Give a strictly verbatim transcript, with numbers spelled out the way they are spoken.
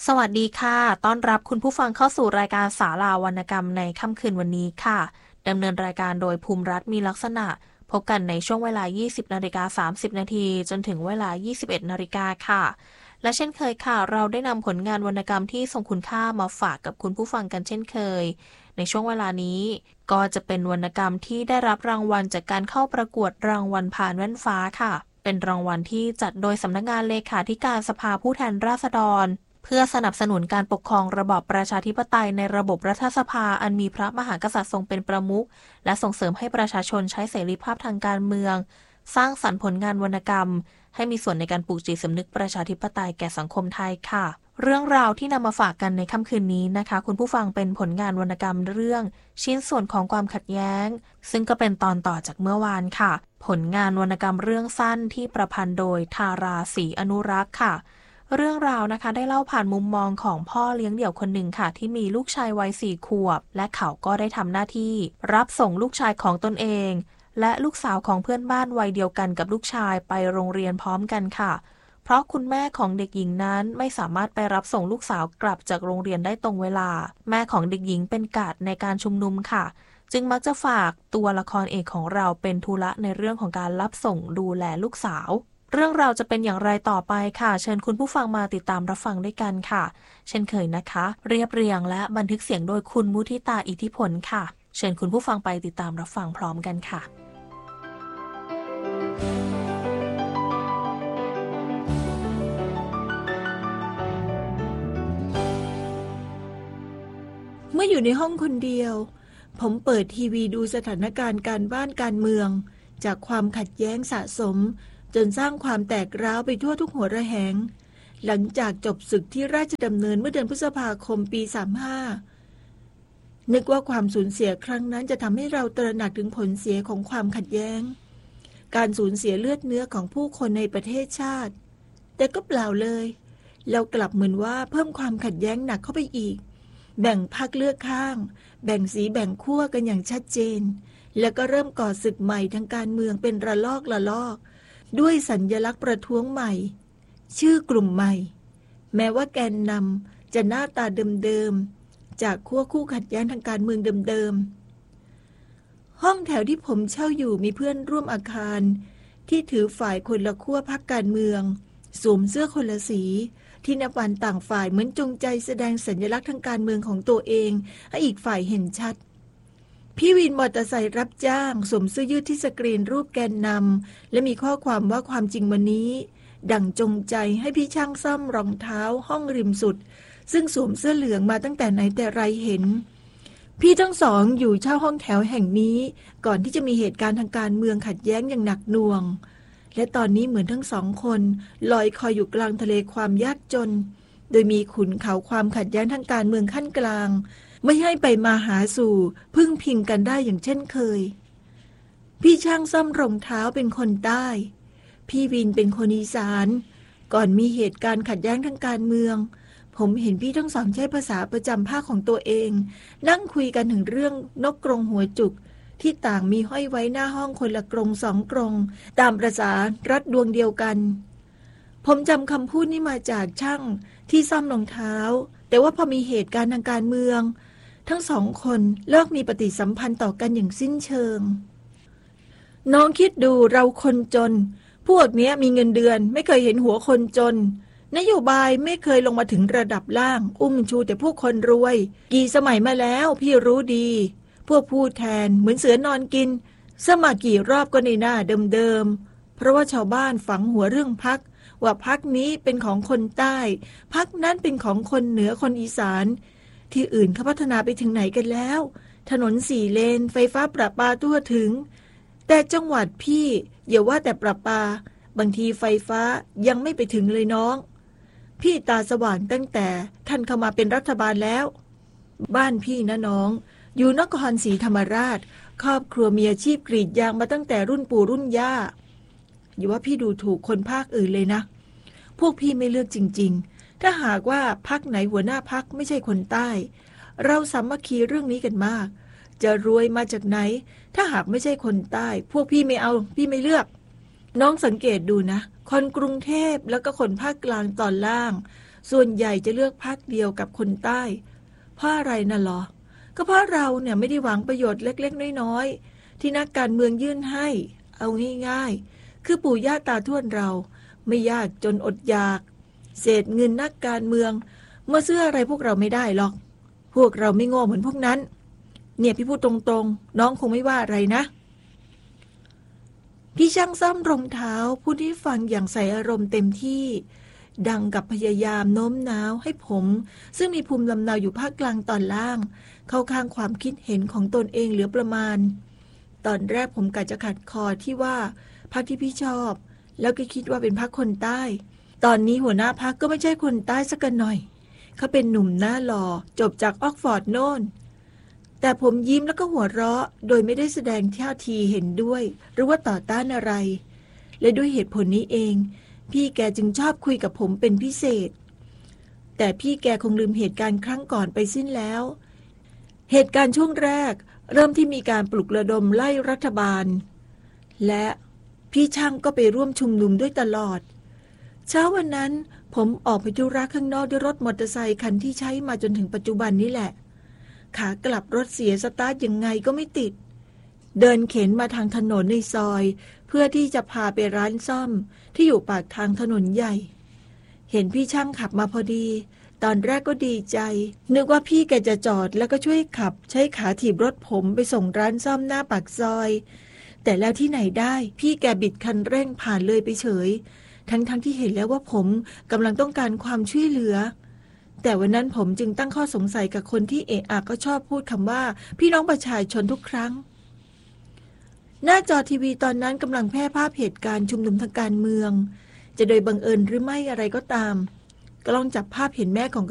สวัสดีค่ะต้อนรับคุณผู้ฟังเข้าสู่รายการสาราวรรณกรรมในค่ำคืนวันนี้ค่ะดำเนินรายการโดยภูมิรัฐมีลักษณะพบกันในช่วงเวลา ยี่สิบนาฬิกาสามสิบนาทีจนถึงเวลา ยี่สิบเอ็ดนาฬิกาค่ะและเช่นเคยค่ะเราได้นำผลงานวรรณกรรมที่ทรงคุณค่ามาฝากกับคุณผู้ฟังกันเช่นเคยในช่วงเวลานี้ก็จะเป็นวรรณกรรมที่ได้รับรางวัลจากการเข้าประกวดรางวัลผ่านแว่นฟ้าค่ะเป็นรางวัลที่จัดโดยสำนักงานเลขาธิการสภาผู้แทนราษฎรเพื่อสนับสนุนการปกครองระบอบประชาธิปไตยในระบบรัฐสภาอันมีพระมหากษัตริย์ทรงเป็นประมุขและส่งเสริมให้ประชาชนใช้เสรีภาพทางการเมืองสร้างสรรค์ผลงานวรรณกรรมให้มีส่วนในการปลูกจิตสำนึกประชาธิปไตยแก่สังคมไทยค่ะเรื่องราวที่นำมาฝากกันในค่ำคืนนี้นะคะคุณผู้ฟังเป็นผลงานวรรณกรรมเรื่องชิ้นส่วนของความขัดแย้งซึ่งก็เป็นตอนต่อจากเมื่อวานค่ะผลงานวรรณกรรมเรื่องสั้นที่ประพันธ์โดยธาราศรีอนุรักษ์ค่ะเรื่องราวนะคะได้เล่าผ่านมุมมองของพ่อเลี้ยงเดี่ยวคนหนึ่งค่ะที่มีลูกชายวัยสี่ขวบและเขาก็ได้ทำหน้าที่รับส่งลูกชายของตนเองและลูกสาวของเพื่อนบ้านวัยเดียวกันกับลูกชายไปโรงเรียนพร้อมกันค่ะเพราะคุณแม่ของเด็กหญิงนั้นไม่สามารถไปรับส่งลูกสาวกลับจากโรงเรียนได้ตรงเวลาแม่ของเด็กหญิงเป็นกาดในการชุมนุมค่ะจึงมักจะฝากตัวละครเอกของเราเป็นธุระในเรื่องของการรับส่งดูแลลูกสาวเรื่องราวจะเป็นอย่างไรต่อไปค่ะเชิญคุณผู้ฟังมาติดตามรับฟังด้วยกันค่ะเช่นเคยนะคะเรียบเรียงและบันทึกเสียงโดยคุณมุทิตาอิทธิพลค่ะเชิญคุณผู้ฟังไปติดตามรับฟังพร้อมกันค่ะเมื่ออยู่ในห้องคนเดียวผมเปิดทีวีดูสถานการณ์การบ้านการเมืองจากความขัดแย้งสะสมจนสร้างความแตกร้าวไปทั่วทุกหัวระแหงหลังจากจบศึกที่ราชดำเนินเมื่อเดือนพฤษภาคมปีสามสิบห้านึกว่าความสูญเสียครั้งนั้นจะทำให้เราตระหนักถึงผลเสียของความขัดแย้งการสูญเสียเลือดเนื้อของผู้คนในประเทศชาติแต่ก็เปล่าเลยเรากลับเหมือนว่าเพิ่มความขัดแย้งหนักเข้าไปอีกแบ่งพรรคเลือกข้างแบ่งสีแบ่งขั้วกันอย่างชัดเจนแล้วก็เริ่มก่อศึกใหม่ทางการเมืองเป็นระลอกระลอกด้วยสัญลักษณ์ประท้วงใหม่ชื่อกลุ่มใหม่แม้ว่าแกนนำจะหน้าตาเดิมๆจากขั้วคู่ขัดแย้งทางการเมืองเดิมๆห้องแถวที่ผมเช่าอยู่มีเพื่อนร่วมอาคารที่ถือฝ่ายคนละขั้วพรรคการเมืองสวมเสื้อคนละสีที่นับวันต่างฝ่ายเหมือนจงใจแสดงสัญลักษณ์ทางการเมืองของตัวเองให้อีกฝ่ายเห็นชัดพี่วินมอเตอร์ไซค์รับจ้างสวมเสื้อยืดที่สกรีนรูปแกนนำและมีข้อความว่าความจริงวันนี้ดั่งจงใจให้พี่ช่างซ่อมรองเท้าห้องริมสุดซึ่งสวมเสื้อเหลืองมาตั้งแต่ไหนแต่ไรเห็นพี่ทั้งสองอยู่เช่าห้องแถวแห่งนี้ก่อนที่จะมีเหตุการณ์ทางการเมืองขัดแย้งอย่างหนักหน่วงและตอนนี้เหมือนทั้งสองคนลอยคอยอยู่กลางทะเลความยากจนโดยมีขุนเขาความขัดแย้งทางการเมืองขั้นกลางไม่ให้ไปมาหาสู่พึ่งพิงกันได้อย่างเช่นเคยพี่ช่างซ่อมรองเท้าเป็นคนใต้พี่วินเป็นคนอีสานก่อนมีเหตุการณ์ขัดแย้งทางการเมืองผมเห็นพี่ทั้งสองใช้ภาษาประจำภาคของตัวเองนั่งคุยกันถึงเรื่องนกกรงหัวจุกที่ต่างมีห้อยไว้หน้าห้องคนละกรงสองกรงตามประสารัดดวงเดียวกันผมจำคำพูดนี้มาจากช่างที่ซ่อมรองเท้าแต่ว่าพอมีเหตุการณ์ทางการเมืองทั้งสองคนเลิกมีปฏิสัมพันธ์ต่อกันอย่างสิ้นเชิงน้องคิดดูเราคนจนพวกเนี้ยมีเงินเดือนไม่เคยเห็นหัวคนจนนโยบายไม่เคยลงมาถึงระดับล่างอุ้มชูแต่พวกคนรวยกี่สมัยมาแล้วพี่รู้ดีพวกผู้แทนเหมือนเสือนอนกินสมัครกี่รอบก็ในหน้าเดิมๆเพราะว่าชาวบ้านฝังหัวเรื่องพรรคว่าพรรคนี้เป็นของคนใต้พรรคนั้นเป็นของคนเหนือคนอีสานที่อื่นเขาพัฒนาไปถึงไหนกันแล้วถนนสี่เลนไฟฟ้าประปาทั่วถึงแต่จังหวัดพี่อย่าว่าแต่ประปาบางทีไฟฟ้ายังไม่ไปถึงเลยน้องพี่ตาสว่างตั้งแต่ท่านเข้ามาเป็นรัฐบาลแล้วบ้านพี่นะน้องอยู่นครศรีธรรมราชครอบครัวมีอาชีพกรีดยางมาตั้งแต่รุ่นปู่รุ่นย่าอย่าว่าพี่ดูถูกคนภาคอื่นเลยนะพวกพี่ไม่เลือกจริงๆถ้าหากว่าพรรคไหนหัวหน้าพรรคไม่ใช่คนใต้เราสามัคคีเรื่องนี้กันมากจะรวยมาจากไหนถ้าหากไม่ใช่คนใต้พวกพี่ไม่เอาพี่ไม่เลือกน้องสังเกตดูนะคนกรุงเทพแล้วก็คนภาคกลางตอนล่างส่วนใหญ่จะเลือกพรรคเดียวกับคนใต้เพราะอะไรน่ะหรอก็เพราะเราเนี่ยไม่ได้หวังประโยชน์เล็กๆน้อยๆที่นักการเมืองยื่นให้เอาง่ายๆคือปู่ย่าตาทวดเราไม่ยากจนอดอยากเศษเงินนักการเมืองเมื่อซื้ออะไรพวกเราไม่ได้หรอกพวกเราไม่โง่เหมือนพวกนั้นเนี่ยพี่พูดตรงๆน้องคงไม่ว่าอะไรนะพี่ช่างซ่อมรองเท้าพูดให้ฟังอย่างใส่อารมณ์เต็มที่ดังกับพยายามโน้มน้าวให้ผมซึ่งมีภูมิลำเนาอยู่ภาคกลางตอนล่างเข้าข้างความคิดเห็นของตนเองเหลือประมาณตอนแรกผมกะจะขัดคอที่ว่าพรรคที่พี่ชอบแล้วก็คิดว่าเป็นพรรคคนใต้ตอนนี้หัวหน้าพรรคก็ไม่ใช่คนใต้สักหน่อยเขาเป็นหนุ่มหน้าหล่อจบจากออกฟอร์ดโน่นแต่ผมยิ้มแล้วก็หัวเราะโดยไม่ได้แสดงท่าทีเห็นด้วยหรือว่าต่อต้านอะไรและด้วยเหตุผลนี้เองพี่แกจึงชอบคุยกับผมเป็นพิเศษแต่พี่แกคงลืมเหตุการณ์ครั้งก่อนไปสิ้นแล้วเหตุการณ์ช่วงแรกเริ่มที่มีการปลุกระดมไล่รัฐบาลและพี่ช่างก็ไปร่วมชุมนุมด้วยตลอดเช้าวันนั้นผมออกไปธุระข้างนอกด้วยรถมอเตอร์ไซค์คันที่ใช้มาจนถึงปัจจุบันนี่แหละขากลับรถเสียสตาร์ทยังไงก็ไม่ติดเดินเข็นมาทางถนนในซอยเพื่อที่จะพาไปร้านซ่อมที่อยู่ปากทางถนนใหญ่เห็นพี่ช่างขับมาพอดีตอนแรกก็ดีใจนึกว่าพี่แกจะจอดแล้วก็ช่วยขับใช้ขาถีบรถผมไปส่งร้านซ่อมหน้าปากซอยแต่แล้วที่ไหนได้พี่แกบิดคันเร่งผ่านเลยไปเฉยทั้งๆ ท, ที่เห็นแล้วว่าผมกำลังต้องการความช่วยเหลือแต่วันนั้นผมจึงตั้งข้อสงสัยกับคนที่เอะอะก็ชอบพูดคำว่าพี่น้องประชาชนทุกครั้งหน้าจอทีวีตอนนั้นกำลังแพร่ภาพเหตุการณ์ชุมนุมทางการเมืองจะโดยบังเอิญหรือไม่อะไรก็ตามกล้องจับภาพเห็นแม่ของ